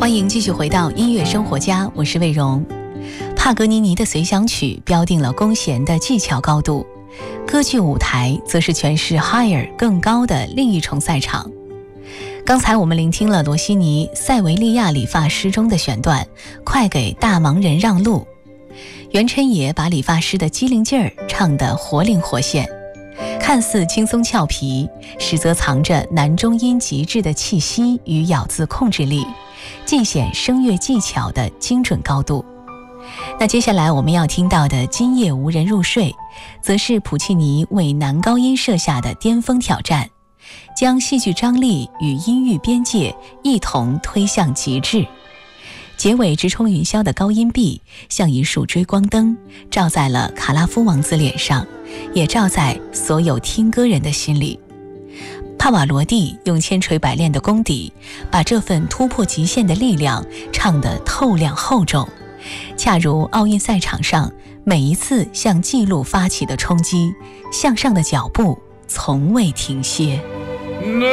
欢迎继续回到音乐生活家，我是魏荣。帕格尼尼的随想曲标定了弓弦的技巧高度，歌剧舞台则是诠释 higher 更高的另一重赛场。刚才我们聆听了罗西尼《塞维利亚理发师》中的选段，快给大忙人让路。袁琛也把理发师的机灵劲儿唱得活灵活现，看似轻松俏皮，实则藏着男中音极致的气息与咬字控制力，尽显声乐技巧的精准高度。那接下来我们要听到的《今夜无人入睡》，则是普契尼为男高音设下的巅峰挑战，将戏剧张力与音域边界一同推向极致。结尾直冲云霄的高音 B 像一束追光灯，照在了卡拉夫王子脸上，也照在所有听歌人的心里。帕瓦罗蒂用千锤百炼的功底，把这份突破极限的力量唱得透亮厚重，恰如奥运赛场上每一次向纪录发起的冲击，向上的脚步从未停歇。